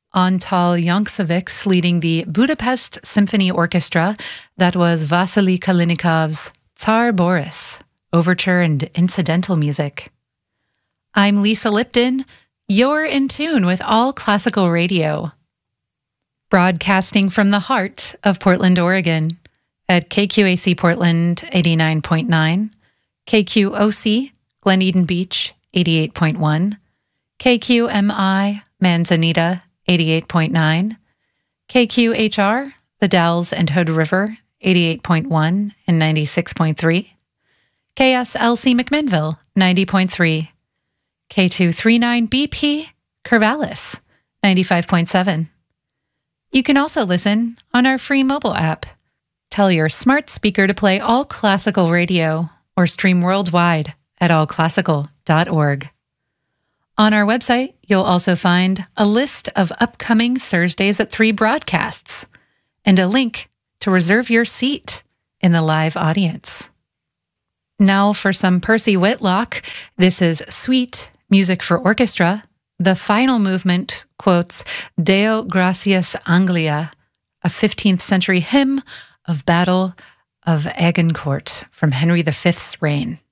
Antal Yankovic leading the Budapest Symphony Orchestra. That was Vasily Kalinikov's Tsar Boris, overture and incidental music. I'm Lisa Lipton. You're in tune with All Classical Radio, broadcasting from the heart of Portland, Oregon, at KQAC Portland 89.9, KQOC Glen Eden Beach 88.1, KQMI Manzanita 88.9, KQHR The Dalles and Hood River 88.1 and 96.3, KSLC McMinnville 90.3, K239BP Corvallis 95.7. You can also listen on our free mobile app. Tell your smart speaker to play All Classical Radio or stream worldwide at allclassical.org. On our website, you'll also find a list of upcoming Thursdays at 3 broadcasts and a link to reserve your seat in the live audience. Now for some Percy Whitlock. This is Suite Music for Orchestra. The final movement quotes Deo Gratias Anglia, a 15th century hymn of Battle of Agincourt from Henry V's reign.